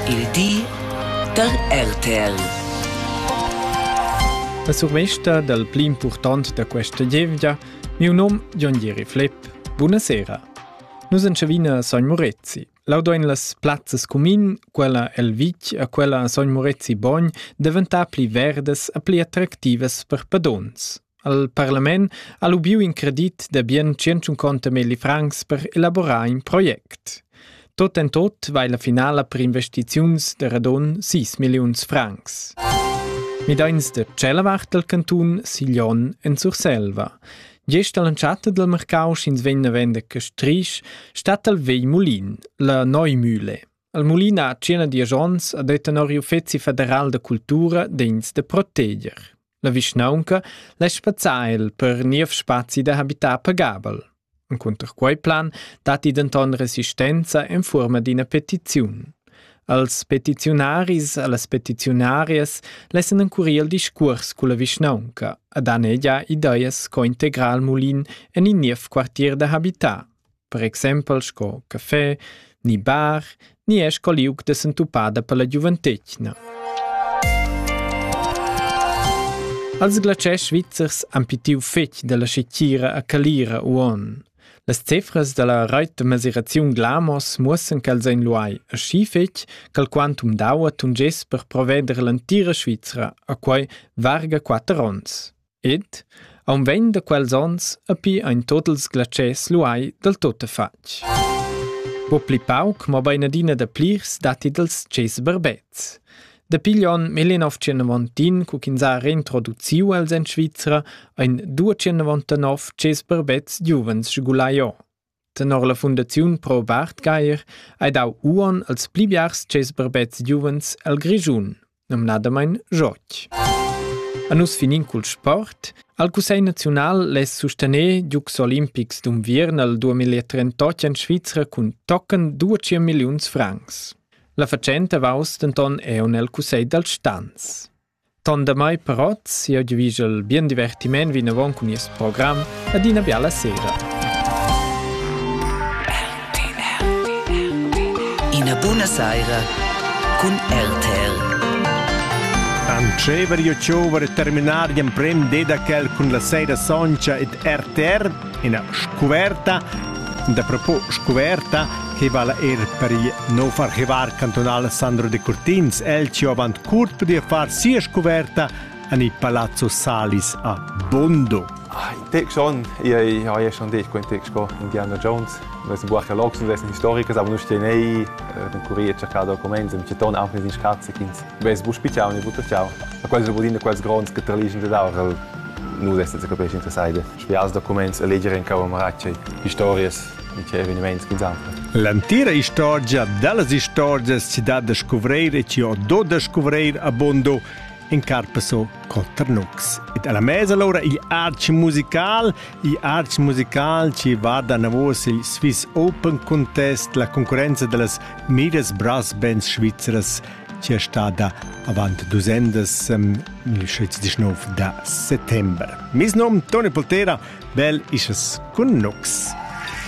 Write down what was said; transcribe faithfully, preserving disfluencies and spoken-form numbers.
Il di der R T L. La survesta del pli important da questa gievgia, mio nome Giangieri Flepp. Buonasera. Nus enchavina a Sogn Morezzi. Laudo in las plazzas cumin, quella el Vic e quella a Sogn Morezzi Bogn, diventa pli verdes e pli attractivas per padons. Al Parlament ha l'ubiu in credit de bien centocinquanta mili francs per elaborar un project. Tot en tot vai la finala per investiziuns de radon sis milions francs. Mit eins de Cellavart del cantun Siglion en Surselva. Gesta lanciata del mercau schins vegna vende che strisch stat al vei mulin, la Neumühle. Al mulin ha cena di agents ad etenoriu fezzi federal de cultura dins de proteger. La Vischnaunca l'è spazael per niev spazi de habitat pagabel. En contra quei plan dati denton resistenza in forma di una petiziun. Als petitionaris e las petitionarias lessen ancuri il discurs cu la Vischnaunca ed han ella ideias co integral mulin en in niev quartier de habitat. Per exempel sco caffè, ni bar, ni esco liug de s'entupada per la giuventetna. Als glaces svizzers han pitiu fetg de la scitgira a calira uon. Las cefras de la reit de mesuraziun Glamos mussen ch'els ein luai a schi fetg ch'al quantum daua tunges per proveder l'antira Svizra a quai varga quattro ons. Ed, a un vegn de quels ons a pi ein totals glaces luai del tota fatg. Po pli pauc mo beinadina de plirs dati dels ces berbets. De piglion millenovecentonovantun cu ch'ins ha reintroduziu els en Svizra ein duecentonovantanov ces berbets giuvens sgulaio. Tenor la fundaziun pro Bart Geier hai dau uon als pli biars ces berbets giuvens el Grischun, nomnadamein Jotg. A nus finin cul sport, al Cussei Naziunal les sustener giugs olimpics d'unviern al duemilatrentotg en Svizra cun tocken duecento milions francs. La facenta vaus denton è un el Cussei del Stanz. Ton da mai paroz, io diviso il bien divertiment vi navon con is program ad ina biala sera. Ina buona sera con R T L. Ancever io ciover terminar gli prem dedacel con la sera soncia ed R T R ina scoverta da propos scoverta che vala er per i no farchevar cantonale Sandro de Cortins el ci avant curt per far sia scoverta ani Palazzo Salis a Bondo. Ah, in Tex schon, ich habe ja schon dich, in Tex go Indiana Jones. Das sind Archäologen, das sind Historiker, aber nur stehen ei, den Kurier cerca documenti, im Ceton auch nicht in Schatze kins. Ves bu spiciao, ni butter ciao. A quasi budina quasi grons che tralischen da auch, nur das ist wirklich interessant. Spiels documenti, a leggere in Kawamarache, Historias, mit Eveniments insgesamt. L'antira storia delle storie ci dà da scoprire e ci ho do da scoprire a Bondo in Carpaso Cotternux. E alla mesa allora il Arci Musical, il Arci Musical ci va da navos il Swiss Open Contest, la concorrenza delle migliori brass bands svizzeras ci è stata avanti duzendas um, il diciannove da settembre. Mis nom Tony Poltera, bel is es con Nux.